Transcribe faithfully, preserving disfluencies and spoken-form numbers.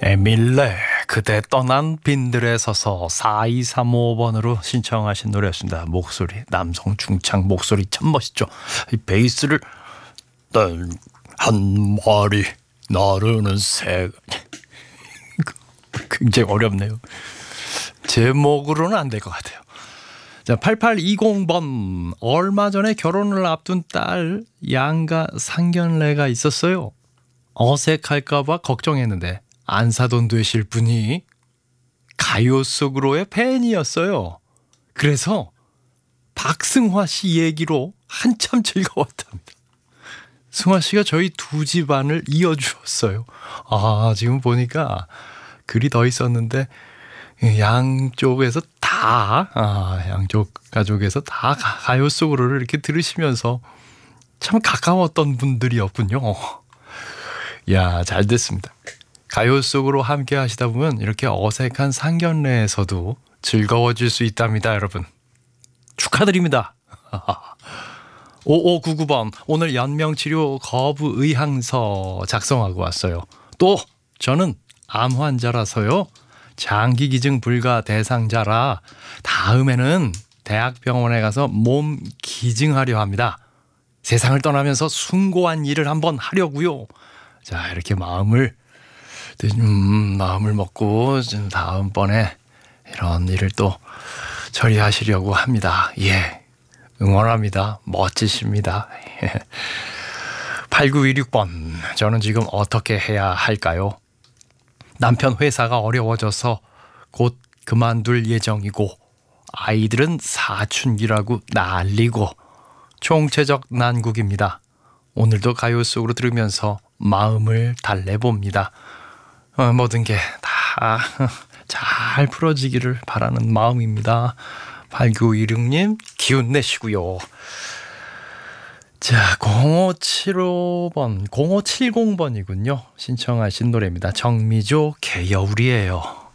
에밀레 그대 떠난 빈들에 서서 사이삼오 번으로 신청하신 노래였습니다. 목소리 남성 중창 목소리 참 멋있죠. 이 베이스를 한 마리 나르는 새 굉장히 어렵네요. 제목으로는 안 될 것 같아요. 자, 팔팔이공 번 얼마 전에 결혼을 앞둔 딸 양가 상견례가 있었어요. 어색할까 봐 걱정했는데 안사돈 되실 분이 가요 속으로의 팬이었어요. 그래서 박승화 씨 얘기로 한참 즐거웠답니다. 승화 씨가 저희 두 집안을 이어주었어요. 아, 지금 보니까 글이 더 있었는데 양쪽에서 다 아, 양쪽 가족에서 다 가요 속으로를 이렇게 들으시면서 참 가까웠던 분들이었군요. 야, 잘 됐습니다. 가요 속으로 함께 하시다 보면 이렇게 어색한 상견례에서도 즐거워질 수 있답니다, 여러분. 축하드립니다. 오오구구 번 오늘 연명치료 거부 의향서 작성하고 왔어요. 또 저는 암 환자라서요. 장기 기증 불가 대상자라 다음에는 대학병원에 가서 몸 기증하려 합니다. 세상을 떠나면서 숭고한 일을 한번 하려고요. 자, 이렇게 마음을 음, 마음을 먹고 다음번에 이런 일을 또 처리하시려고 합니다. 예, 응원합니다. 멋지십니다. 팔구이육 번 저는 지금 어떻게 해야 할까요? 남편 회사가 어려워져서 곧 그만둘 예정이고 아이들은 사춘기라고 난리고 총체적 난국입니다. 오늘도 가요 속으로 들으면서 마음을 달래봅니다. 어, 모든 게 다 잘 풀어지기를 바라는 마음입니다. 팔구이육 님 기운 내시고요. 자, 공오칠오 번 공오칠공 번이군요. 신청하신 노래입니다. 정미조 개여울이에요.